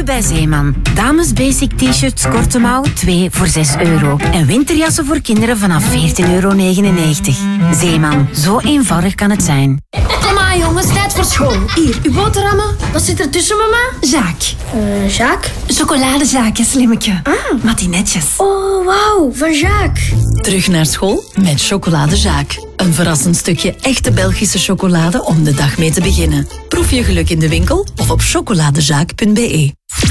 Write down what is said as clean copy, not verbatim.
Nu bij Zeeman. Dames basic t-shirts korte mouw 2 voor €6. En winterjassen voor kinderen vanaf €14,99. Zeeman, zo eenvoudig kan het zijn. Kom aan jongens, tijd voor school. Hier, uw boterhammen. Wat zit er tussen, mama? Zaak. Jacques? Chocoladezaakje, slimmetje. Matinetjes. Oh, wauw, van Jacques. Terug naar school met Chocolade Jacques. Een verrassend stukje echte Belgische chocolade om de dag mee te beginnen. Proef je geluk in de winkel of op chocoladezaak.be.